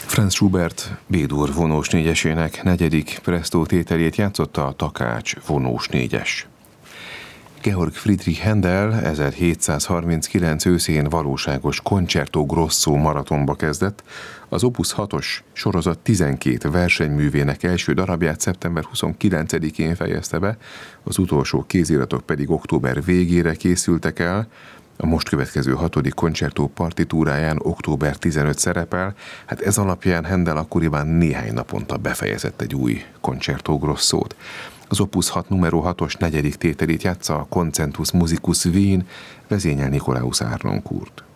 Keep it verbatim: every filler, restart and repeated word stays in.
Franz Schubert B-dur vonós négyesének negyedik Presto tételét játszotta a Takács vonós négyes. Georg Friedrich Händel ezerhétszázharminckilenc őszén valóságos concerto grosso maratonba kezdett, az Opus hatos sorozat tizenkét versenyművének első darabját szeptember huszonkilencedikén fejezte be, az utolsó kéziratok pedig október végére készültek el. A most következő hatodik concerto partitúráján október tizenötödike szerepel, hát ez alapján Händel akkoriban néhány naponta befejezett egy új concerto grossót. Az Opus hat numero hatos negyedik tételét játsza a Concentus Musicus Wien, vezényel Nikolaus Harnoncourt.